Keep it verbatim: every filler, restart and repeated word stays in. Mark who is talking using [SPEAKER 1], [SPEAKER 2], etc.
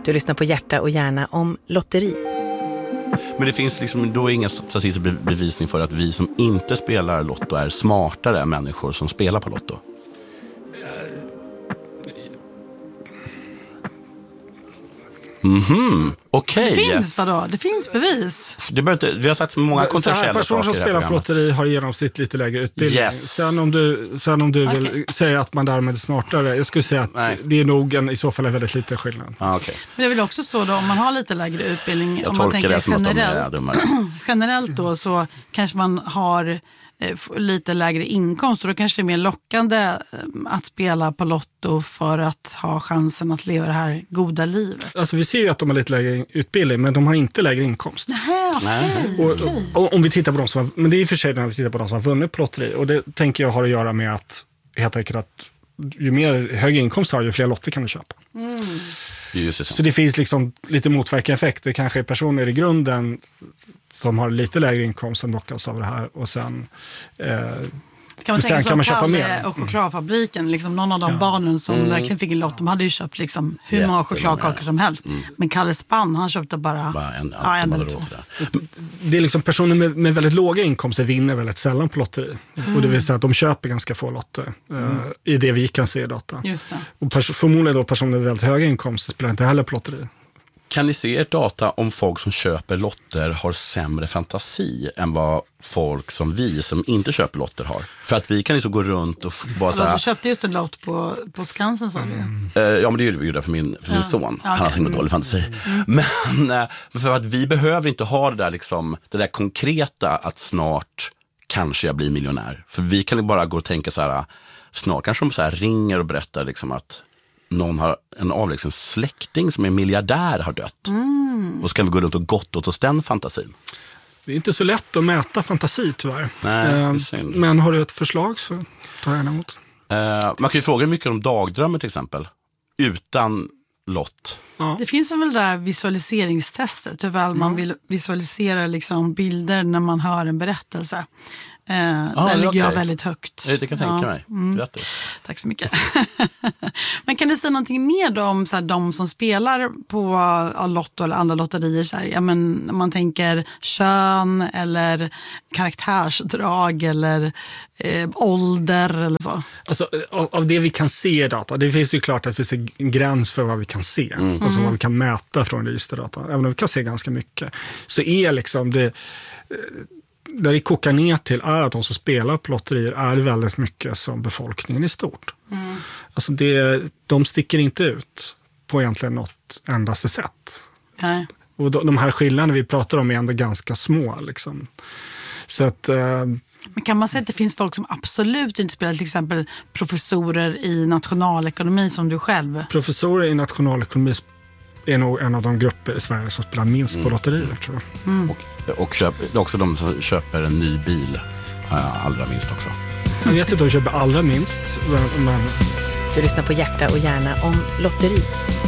[SPEAKER 1] Du lyssnar på Hjärta och hjärna om lotteri.
[SPEAKER 2] Men det finns liksom då ingen statistisk bevisning för att vi som inte spelar lotto är smartare än människor som spelar på lotto. Mhm, okej.
[SPEAKER 3] Det finns vadå? Det finns bevis.
[SPEAKER 2] Det inte, vi har sagt många kontroversiella saker.
[SPEAKER 4] Personer som spelar på lotteri har genomsnitt lite lägre utbildning.
[SPEAKER 2] Yes.
[SPEAKER 4] Sen om du, sen om du
[SPEAKER 3] Okay.
[SPEAKER 4] vill säga att man därmed är smartare, jag skulle säga att
[SPEAKER 2] Nej.
[SPEAKER 4] det är nog en, i så fall en väldigt liten skillnad.
[SPEAKER 2] Ah, okay.
[SPEAKER 3] Men det är väl också så då, om man har lite lägre utbildning,
[SPEAKER 2] Jag
[SPEAKER 3] om man tänker
[SPEAKER 2] det som att de är
[SPEAKER 3] generellt,
[SPEAKER 2] dummare.
[SPEAKER 3] generellt då, så kanske man har eh, lite lägre inkomst och då kanske det är mer lockande eh, att spela på lotto för att ha chansen att leva det här goda livet.
[SPEAKER 4] Alltså vi ser ju att de har lite lägre utbildning, men de har inte lägre inkomst.
[SPEAKER 3] Nähä, okej,
[SPEAKER 4] Och,
[SPEAKER 3] okej.
[SPEAKER 4] och, om vi tittar på de som har, men det är i och för sig när vi tittar på de som har vunnit på lotteri, och det tänker jag har att göra med att helt enkelt att ju mer högre inkomst har, ju fler lotter kan du köpa.
[SPEAKER 3] Mm.
[SPEAKER 2] Just det, så.
[SPEAKER 4] Så det finns liksom lite motverkande effekt. Det kanske är personer i grunden som har lite lägre inkomst som lockas av det här, och sen eh,
[SPEAKER 3] Kan man
[SPEAKER 4] och
[SPEAKER 3] tänka
[SPEAKER 4] sen
[SPEAKER 3] sig
[SPEAKER 4] kan man
[SPEAKER 3] att
[SPEAKER 4] köpa
[SPEAKER 3] Kalle
[SPEAKER 4] mer.
[SPEAKER 3] och chokladfabriken, liksom någon av de barnen som
[SPEAKER 2] Mm.
[SPEAKER 3] verkligen fick en lott, de hade ju köpt liksom hur
[SPEAKER 2] Jättemånga.
[SPEAKER 3] många chokladkakor som helst. Men Kalle Spann, han köpte bara,
[SPEAKER 2] Bara en,
[SPEAKER 3] ja, en
[SPEAKER 2] en
[SPEAKER 3] eller två.
[SPEAKER 4] Det är liksom personer med, med väldigt låga inkomster vinner väldigt sällan på lotteri.
[SPEAKER 3] Mm.
[SPEAKER 4] Och det vill säga att de köper ganska få lotter eh, i det vi kan se i data.
[SPEAKER 3] Just det.
[SPEAKER 4] Och pers- förmodligen då personer med väldigt höga inkomster spelar inte heller på lotteri.
[SPEAKER 2] Kan ni se ert data om folk som köper lotter har sämre fantasi än vad folk som vi som inte köper lotter har? För att vi kan liksom gå runt och f- bara så
[SPEAKER 3] Alltså,
[SPEAKER 2] här,
[SPEAKER 3] du köpte just en lott på, på Skansen, sa du.
[SPEAKER 2] eh, ja men det gjorde vi ju där för min, för min son.
[SPEAKER 3] Ja,
[SPEAKER 2] Han har
[SPEAKER 3] okej.
[SPEAKER 2] så himla dålig fantasi. Men eh, för att vi behöver inte ha det där liksom, det där konkreta att snart kanske jag blir miljonär. För vi kan ju bara gå och tänka så här, snart kanske de så här ringer och berättar liksom att någon har en avlägsen släkting som är miljardär har dött. Mm. Och så kan vi gå runt och gott åt oss den fantasin.
[SPEAKER 4] Det är inte så lätt att mäta fantasi tyvärr.
[SPEAKER 2] Nej, det är
[SPEAKER 4] Eh,
[SPEAKER 2] synd.
[SPEAKER 4] men har du ett förslag så tar jag gärna emot.
[SPEAKER 2] Eh, man kan ju fråga mycket om dagdrömmar till exempel. Utan lott.
[SPEAKER 3] Det finns väl det där visualiseringstestet, hur väl man vill visualisera liksom bilder när man hör en berättelse. Eh,
[SPEAKER 2] Ah,
[SPEAKER 3] där ligger
[SPEAKER 2] okej.
[SPEAKER 3] jag väldigt högt.
[SPEAKER 2] Det kan jag tänka mig.
[SPEAKER 3] Mm.
[SPEAKER 2] Grattis.
[SPEAKER 3] Tack så mycket. Men kan du säga någonting mer då om så här, de som spelar på ja, lotto eller andra lotterier? Så här, ja, men, om man tänker kön eller karaktärsdrag eller eh, ålder eller så.
[SPEAKER 4] Alltså, av, av det vi kan se i data, det finns ju klart att det finns en gräns för vad vi kan se.
[SPEAKER 2] Mm.
[SPEAKER 4] Alltså vad vi kan mäta från registerdata. Även om vi kan se ganska mycket. Så är liksom det... Där det kokar ner till är att de som spelar på lotterier är väldigt mycket som befolkningen i stort. Mm. Alltså det, de sticker inte ut på egentligen något endaste sätt.
[SPEAKER 3] Nej.
[SPEAKER 4] Och de, de här skillnaderna vi pratar om är ändå ganska små. Liksom. Så att... Eh,
[SPEAKER 3] Men kan man säga att det finns folk som absolut inte spelar, till exempel professorer i nationalekonomi som du själv?
[SPEAKER 4] professorer i nationalekonomi är nog en av de grupper i Sverige som spelar minst på lotterier, tror jag.
[SPEAKER 3] Mm.
[SPEAKER 2] Och, och köp, det är också de som köper en ny bil äh, allra minst också.
[SPEAKER 4] Jag vet inte om de köper allra minst, men...
[SPEAKER 1] Du lyssnar på Hjärta och hjärna om lotteri.